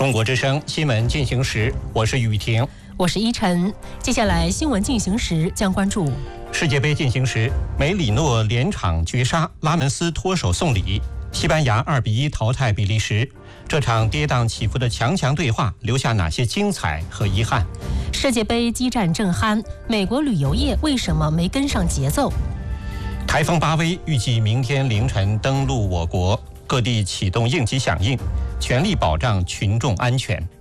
中国之声新闻进行时，我是雨婷， 我是依晨。接下来新闻进行时将关注世界杯进行时，梅里诺连场绝杀，拉门斯脱手送礼，西班牙2-1淘汰比利时。这场跌宕起伏的强对话留下哪些精彩和遗憾？ 世界杯激战正酣，美国旅游业为什么没跟上节奏？ 台风巴威预计明天凌晨登陆我国，各地启动应急响应，全力保障群众安全。